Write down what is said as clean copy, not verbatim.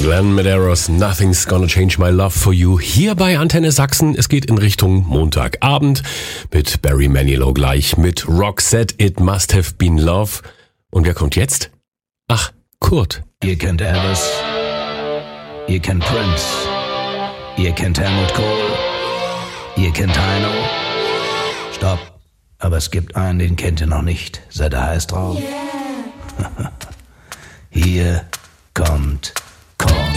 Glenn Medeiros, Nothing's Gonna Change My Love for You. Hier bei Antenne Sachsen. Es geht in Richtung Montagabend mit Barry Manilow gleich, mit Roxette, It Must Have Been Love. Und wer kommt jetzt? Ach, Kurt. Ihr kennt Elvis, ihr kennt Prince, ihr kennt Helmut Kohl, ihr kennt Heino. Stopp, aber es gibt einen, den kennt ihr noch nicht. Seid ihr heiß drauf? Yeah. Hier kommt